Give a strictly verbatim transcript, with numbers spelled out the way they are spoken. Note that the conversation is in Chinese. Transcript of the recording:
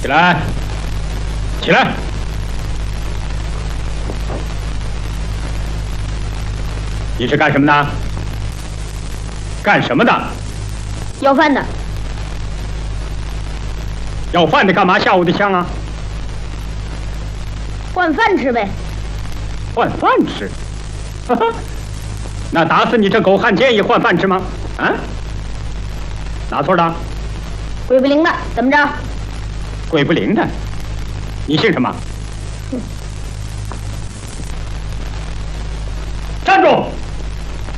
起来，起来！你是干什么的？干什么的？ 要饭的。 要饭的干嘛吓我的枪啊？ 换饭吃呗。 换饭吃？哈哈，那打死你这狗汉奸也换饭吃吗？啊？哪村的？ 鬼不灵的，怎么着？ 鬼不灵的，你姓什么？站住！